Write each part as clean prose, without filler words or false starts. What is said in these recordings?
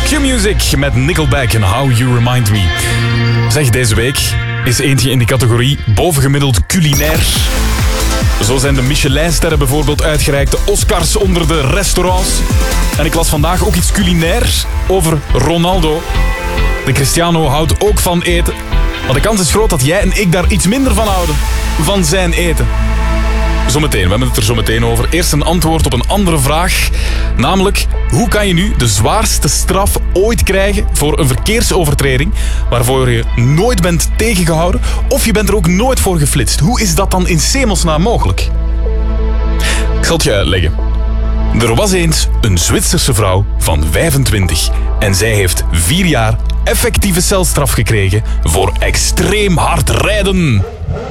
Q-Music met Nickelback en How You Remind Me. Zeg, deze week is eentje in de categorie bovengemiddeld culinair. Zo zijn de Michelinsterren bijvoorbeeld uitgereikt, de Oscars onder de restaurants. En ik las vandaag ook iets culinair over Ronaldo. De Cristiano houdt ook van eten. Maar de kans is groot dat jij en ik daar iets minder van houden. Van zijn eten. Zometeen, we hebben het er zo meteen over. Eerst een antwoord op een andere vraag. Namelijk, hoe kan je nu de zwaarste straf ooit krijgen voor een verkeersovertreding waarvoor je nooit bent tegengehouden of je bent er ook nooit voor geflitst? Hoe is dat dan in hemelsnaam mogelijk? Ik zal het je uitleggen. Er was eens een Zwitserse vrouw van 25 en zij heeft 4 jaar effectieve celstraf gekregen voor extreem hard rijden.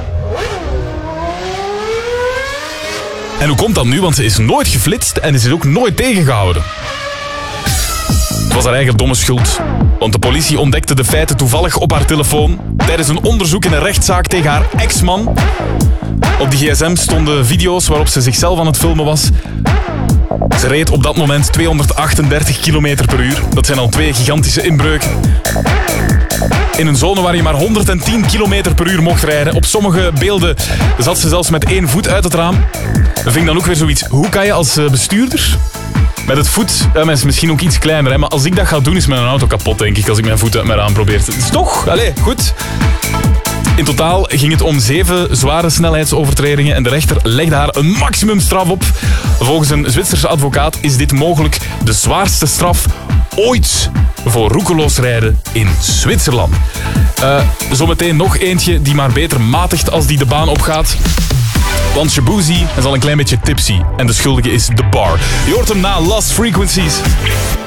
En hoe komt dat nu? Want ze is nooit geflitst en is ook nooit tegengehouden. Het was haar eigen domme schuld. Want de politie ontdekte de feiten toevallig op haar telefoon tijdens een onderzoek in een rechtszaak tegen haar ex-man. Op die gsm stonden video's waarop ze zichzelf aan het filmen was. Ze reed op dat moment 238 km per uur. Dat zijn al 2 gigantische inbreuken. In een zone waar je maar 110 km per uur mocht rijden. Op sommige beelden zat ze zelfs met 1 voet uit het raam. Dat vind ik dan ook weer zoiets. Hoe kan je als bestuurder met het voet... is misschien ook iets kleiner, hè, maar als ik dat ga doen is mijn auto kapot, denk ik, als ik mijn voet uit mijn raam probeer. Het is toch? Allee, goed. In totaal ging het om 7 zware snelheidsovertredingen en de rechter legde haar een maximumstraf op. Volgens een Zwitserse advocaat is dit mogelijk de zwaarste straf ooit voor roekeloos rijden in Zwitserland. Zometeen nog eentje die maar beter matigt als die de baan opgaat. Want Shaboozey is al een klein beetje tipsy en de schuldige is The Bar. Je hoort hem na Lost Frequencies.